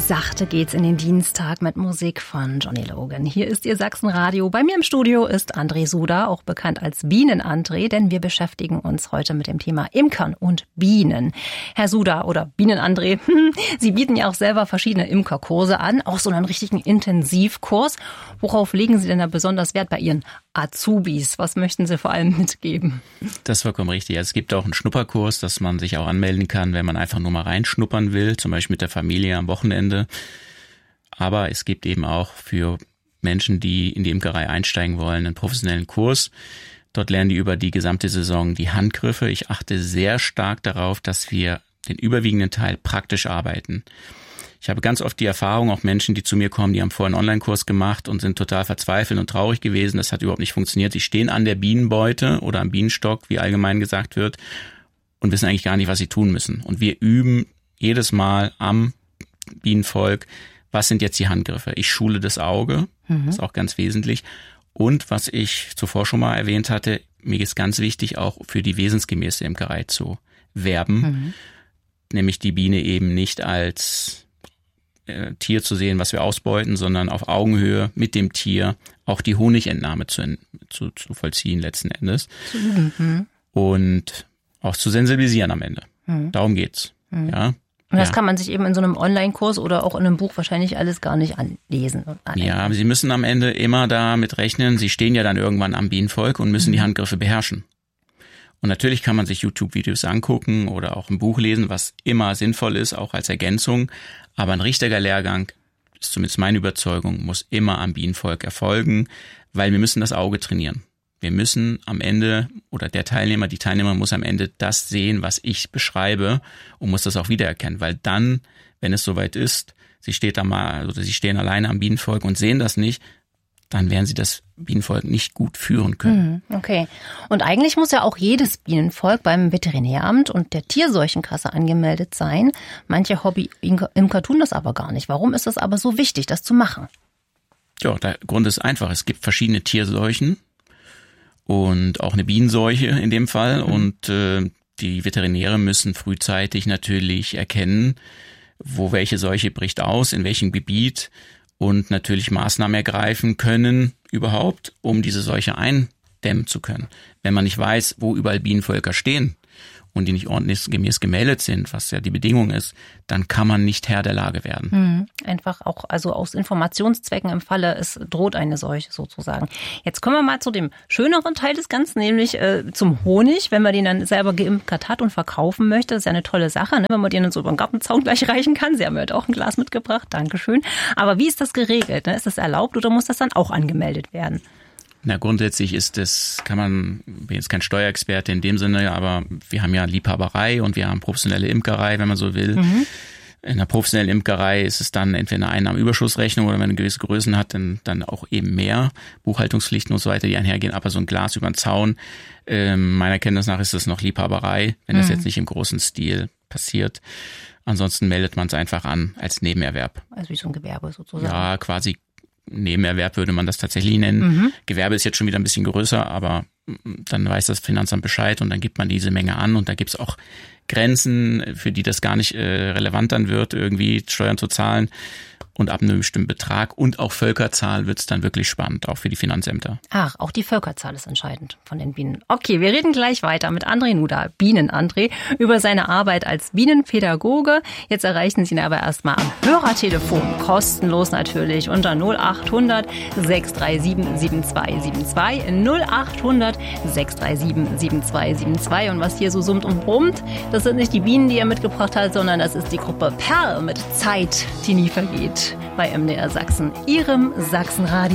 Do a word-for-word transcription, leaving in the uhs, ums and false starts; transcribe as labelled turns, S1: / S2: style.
S1: Sachte geht's in den Dienstag mit Musik von Johnny Logan. Hier ist Ihr Sachsenradio. Bei mir im Studio ist André Suda, auch bekannt als Bienen-André, denn wir beschäftigen uns heute mit dem Thema Imkern und Bienen. Herr Suda oder Bienen-André, Sie bieten ja auch selber verschiedene Imkerkurse an, auch so einen richtigen Intensivkurs. Worauf legen Sie denn da besonders Wert bei Ihren Azubis? Was möchten Sie vor allem mitgeben?
S2: Das ist vollkommen richtig. Es gibt auch einen Schnupperkurs, dass man sich auch anmelden kann, wenn man einfach nur mal reinschnuppern will, zum Beispiel mit der Familie am Wochenende. Aber es gibt eben auch für Menschen, die in die Imkerei einsteigen wollen, einen professionellen Kurs. Dort lernen die über die gesamte Saison die Handgriffe. Ich achte sehr stark darauf, dass wir den überwiegenden Teil praktisch arbeiten. Ich habe ganz oft die Erfahrung, auch Menschen, die zu mir kommen, die haben vorher einen Online-Kurs gemacht und sind total verzweifelt und traurig gewesen. Das hat überhaupt nicht funktioniert. Sie stehen an der Bienenbeute oder am Bienenstock, wie allgemein gesagt wird, und wissen eigentlich gar nicht, was sie tun müssen. Und wir üben jedes Mal am Bienenvolk, was sind jetzt die Handgriffe? Ich schule das Auge, mhm. ist auch ganz wesentlich. Und was ich zuvor schon mal erwähnt hatte, mir ist ganz wichtig, auch für die wesensgemäße Imkerei zu werben, mhm. nämlich die Biene eben nicht als äh, Tier zu sehen, was wir ausbeuten, sondern auf Augenhöhe mit dem Tier auch die Honigentnahme zu, zu, zu vollziehen letzten Endes mhm. und auch zu sensibilisieren am Ende. Mhm. Darum geht's, mhm. ja.
S1: Und das
S2: ja.
S1: kann man sich eben in so einem Online-Kurs oder auch in einem Buch wahrscheinlich alles gar nicht anlesen. Und
S2: ja, aber Sie müssen am Ende immer damit rechnen, Sie stehen ja dann irgendwann am Bienenvolk und müssen mhm. die Handgriffe beherrschen. Und natürlich kann man sich YouTube-Videos angucken oder auch ein Buch lesen, was immer sinnvoll ist, auch als Ergänzung. Aber ein richtiger Lehrgang, ist zumindest meine Überzeugung, muss immer am Bienenvolk erfolgen, weil wir müssen das Auge trainieren. Wir müssen am Ende, oder der Teilnehmer, die Teilnehmer muss am Ende das sehen, was ich beschreibe und muss das auch wiedererkennen. Weil dann, wenn es soweit ist, sie steht da mal, oder sie stehen alleine am Bienenvolk und sehen das nicht, dann werden sie das Bienenvolk nicht gut führen können.
S1: Okay. Und eigentlich muss ja auch jedes Bienenvolk beim Veterinäramt und der Tierseuchenkasse angemeldet sein. Manche Hobby-Imker tun das aber gar nicht. Warum ist es aber so wichtig, das zu machen?
S2: Ja, der Grund ist einfach. Es gibt verschiedene Tierseuchen. Und auch eine Bienenseuche in dem Fall. Mhm. Und äh, die Veterinäre müssen frühzeitig natürlich erkennen, wo welche Seuche bricht aus, in welchem Gebiet und natürlich Maßnahmen ergreifen können überhaupt, um diese Seuche eindämmen zu können. Wenn man nicht weiß, wo überall Bienenvölker stehen und die nicht ordnungsgemäß gemeldet sind, was ja die Bedingung ist, dann kann man nicht Herr der Lage werden.
S1: Mhm. Einfach auch, also aus Informationszwecken im Falle, es droht eine Seuche sozusagen. Jetzt kommen wir mal zu dem schöneren Teil des Ganzen, nämlich äh, zum Honig. Wenn man den dann selber geimkert hat und verkaufen möchte, das ist ja eine tolle Sache, ne? Wenn man den dann so über den Gartenzaun gleich reichen kann. Sie haben ja heute auch ein Glas mitgebracht, Dankeschön. Aber wie ist das geregelt? Ne? Ist das erlaubt oder muss das dann auch angemeldet werden?
S2: Na, grundsätzlich ist das, kann man, bin jetzt kein Steuerexperte in dem Sinne, aber wir haben ja Liebhaberei und wir haben professionelle Imkerei, wenn man so will. Mhm. In der professionellen Imkerei ist es dann entweder eine Einnahmenüberschussrechnung oder wenn man eine gewisse Größen hat, dann, dann auch eben mehr Buchhaltungspflichten und so weiter, die einhergehen. Aber so ein Glas über den Zaun, äh, meiner Kenntnis nach ist das noch Liebhaberei, wenn mhm. das jetzt nicht im großen Stil passiert. Ansonsten meldet man es einfach an als Nebenerwerb.
S1: Also wie so ein Gewerbe sozusagen.
S2: Ja, quasi Nebenerwerb würde man das tatsächlich nennen. Mhm. Gewerbe ist jetzt schon wieder ein bisschen größer, aber dann weiß das Finanzamt Bescheid und dann gibt man diese Menge an und da gibt's auch Grenzen, für die das gar nicht äh, relevant dann wird, irgendwie Steuern zu zahlen. Und ab einem bestimmten Betrag und auch Völkerzahl wird's dann wirklich spannend, auch für die Finanzämter.
S1: Ach, auch die Völkerzahl ist entscheidend von den Bienen. Okay, wir reden gleich weiter mit André Nuda, Bienen-André, über seine Arbeit als Bienenpädagoge. Jetzt erreichen Sie ihn aber erstmal am Hörertelefon, kostenlos natürlich, unter null acht hundert sechs drei sieben sieben zwei sieben zwei, null acht hundert sechs drei sieben sieben zwei sieben zwei. Und was hier so summt und brummt, das sind nicht die Bienen, die er mitgebracht hat, sondern das ist die Gruppe Perl mit Zeit, die nie vergeht. Bei M D R Sachsen, Ihrem Sachsenradio.